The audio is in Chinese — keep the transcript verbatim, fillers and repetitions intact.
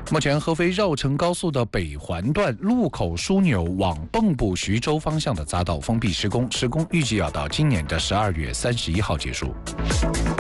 目前合肥绕城高速的北环段路口枢纽往蚌埠徐州方向的匝道封闭施工，施工预计要到今年的十二月三十一号结束。